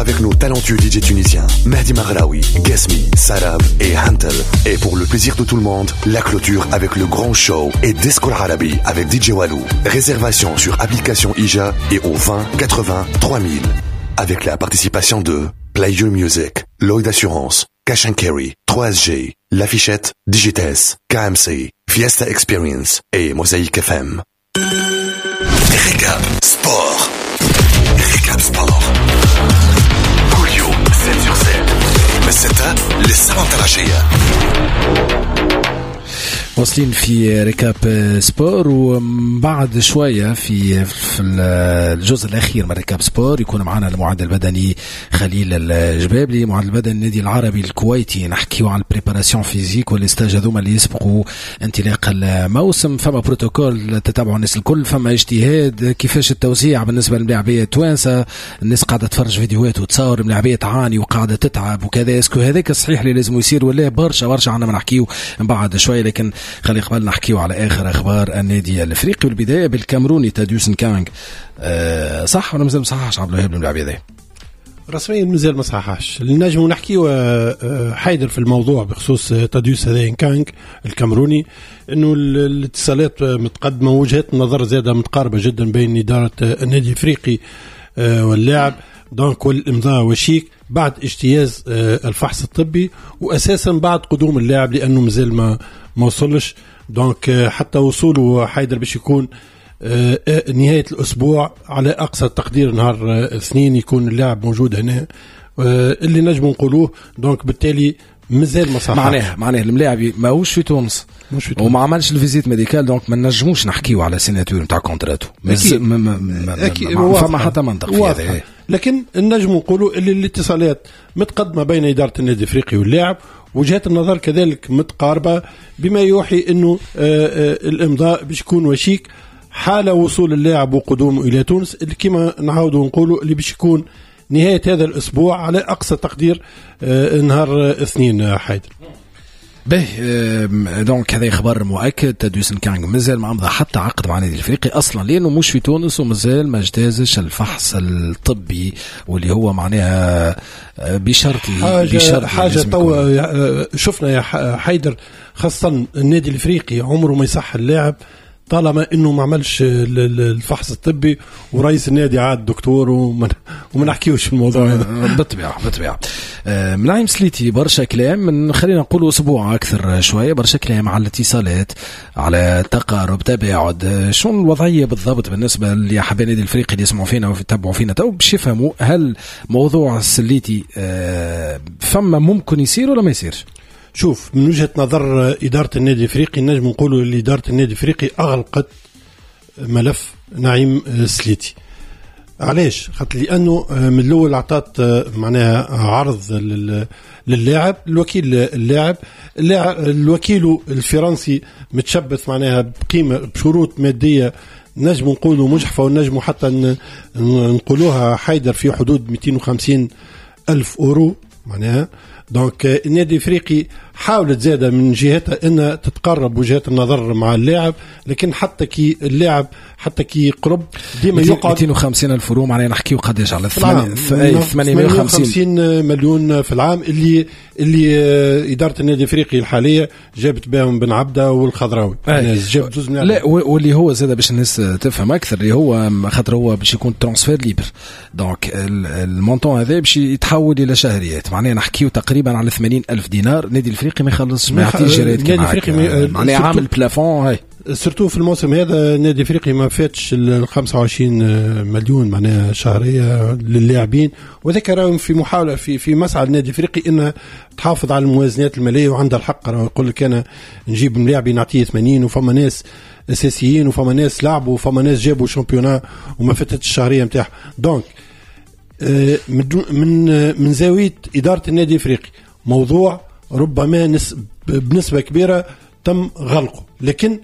avec nos talentueux DJ tunisiens Mehdi Maghraoui, Gasmi, Sarab et Hantel. Et pour le plaisir de tout le monde, la clôture avec le grand show et Disco Arabi avec DJ Walou. Réservation sur application IJA et au 20 80 3000. Avec la participation de Play Your Music, Lloyd Assurance, Cash & Carry, 3SG, L'Affichette, Digites, KMC, Fiesta Experience et Mosaïque FM. Récap Sport. Récap Sport. كل يوم 7/7 من 6 للسبعة العشية. واصلين في ريكاب سبور، وبعد شوية في الجزء الأخير من ريكاب سبور يكون معنا المعدل البدني خليل الجبابلي، معدل البدني النادي العربي الكويتي. نحكيو عن البريباراسيون فيزيك والاستاج هذوما اللي يسبقوا انطلاق الموسم. فما بروتوكول تتابعوا الناس الكل، فما اجتهاد كيفاش التوزيع بالنسبة للملاعبية التوانسة. الناس قاعدة تفرج فيديوهات وتصور الملاعبية تعاني وقاعدة تتعب وكذا. اسكو هذاك صحيح اللي لازم يصير ولا برشا عنا ما نحكيو بعد شوية؟ لكن خلي قبل نحكيو على آخر أخبار النادي الأفريقي، والبداية بالكامروني تاديوسن كانغ. صح ولا مازال مصححش عبد الوهاب الملاعبية ذي؟ رسميا مازال مصححش. النجم نحكيو حيدر في الموضوع بخصوص تاديوس هذين كانغ الكامروني، انه الاتصالات متقدمة، وجهات النظر زادة متقاربة جدا بين إدارة النادي الأفريقي واللاعب دونك والإمضاء وشيك بعد اجتياز الفحص الطبي، وأساسا بعد قدوم اللاعب لأنه مازال ما وصلش. دونك حتى وصوله حيدر باش يكون نهاية الأسبوع على أقصى تقدير نهار اثنين يكون اللاعب موجود هنا، اللي نجم نقولوه. دونك بالتالي مازال مصحح. معناه الملاعب ماهوش في تونس وما عملش الفيزيت ميديكال، دونك ما نجموش نحكيو على سيناتور نتاع كونتراتو. فما حتى منطق في هذا. لكن النجم نقولوا اللي الاتصالات متقدمة بين إدارة النادي الأفريقي واللاعب، وجهات النظر كذلك متقاربة، بما يوحي انه الامضاء باش يكون وشيك حال وصول اللاعب وقدومه الى تونس، اللي كما نعاودوا نقولوا اللي باش يكون نهاية هذا الاسبوع على اقصى تقدير نهار اثنين. حيدر به دونك هذا خبر مؤكد. تاديوسن كانغ مازال ما امضى حتى عقد مع النادي الافريقي اصلا، لانه مش في تونس ومازال ما اجتازش الفحص الطبي، واللي هو معناها بشرط حاجه تو شفنا يا حيدر، خاصه النادي الافريقي عمره ما يصح اللاعب طالما انه ما عملش الفحص الطبي، ورئيس النادي عاد دكتور وما نحكيوش في الموضوع هذا. بالطبيعه ملاعب سليتي برشا كلام، من خلينا نقول اسبوع اكثر شويه، برشا كلام على الاتصالات، على تقارب تباعد. شنو الوضعيه بالضبط بالنسبه لحبايب النادي الافريقي اللي يسمعوا فينا ويتابعوا فينا تو باش يفهموا هل موضوع السليتي فما ممكن يصير ولا ما يصيرش؟ شوف، من وجهة نظر إدارة النادي الأفريقي نجم نقولوا اللي إدارة النادي الأفريقي أغلقت ملف نعيم سليتي. علاش؟ خاطر لأنه من الأول عطات معناها عرض للاعب، الوكيل اللاعب الوكيل الفرنسي متشبث معناها بقيمة بشروط مادية نجم نقولوا مجحفة، ونجم حتى نقولوها حيدر في حدود 250,000 أورو معناها. دونك النادي الافريقي حاولت زاده من جهتها ان تتقرب وجهات النظر مع اللاعب، لكن حتى كي اللاعب حتى كي يقرب ديما يقعد 250,000 يورو معناها نحكيو قداش على 850 مليون في العام، اللي اداره النادي الافريقي الحاليه جابت بهم بن عبده والخضراوي جابت جزء من لا، واللي هو زاده باش الناس تفهم اكثر، اللي هو خاطر هو باش يكون ترانسفير ليبر، دونك المونطون هذا باش يتحول الى شهريات، معناها نحكيو تقريبا على 80,000 دينار. النادي الافريقي ما يخلصش، ما يعطيش جريات النادي الافريقي معناها عامل بلافون. هاي سورتو في الموسم هذا النادي الافريقي ما فاتش ال 25 مليون معناها شهريه للاعبين، وذكر في محاوله في مسعى النادي الافريقي انه تحافظ على الموازنات الماليه، وعندها الحق. يقول لك انا نجيب ملاعبي نعطيه 80، وفما ناس اساسيين وفما ناس لعبوا وفما ناس جابوا شامبيونا وما فاتتش الشهريه نتاعها. دونك من زاويه اداره النادي الافريقي موضوع ربما بنسبه كبيره تم غلقه، لكن